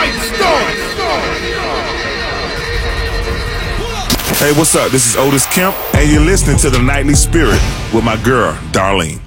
Hey, what's up? This is Otis Kemp, and you're listening to The Nightly Spirit with my girl, Darlene.